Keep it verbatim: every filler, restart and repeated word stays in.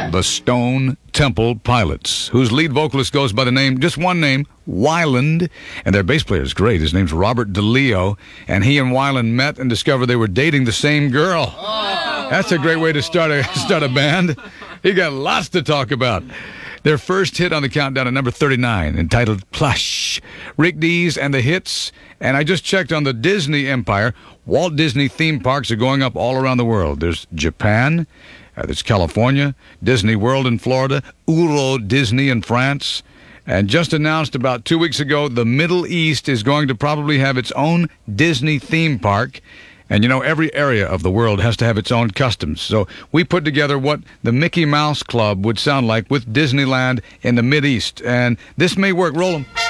the Stone Temple Pilots, whose lead vocalist goes by the name, just one name, Weiland, and their bass player is great. His name's Robert DeLeo, and he and Weiland met and discovered they were dating the same girl. Oh. That's a great way to start a start a band. He got lots to talk about. Their first hit on the countdown at number thirty-nine, entitled Plush. Rick Dees and the Hits. And I just checked on the Disney Empire. Walt Disney theme parks are going up all around the world. There's Japan, uh, there's California, Disney World in Florida, Euro Disney in France. And just announced about two weeks ago, the Middle East is going to probably have its own Disney theme park. And, you know, every area of the world has to have its own customs. So we put together what the Mickey Mouse Club would sound like with Disneyland in the Mideast. And this may work. Roll 'em.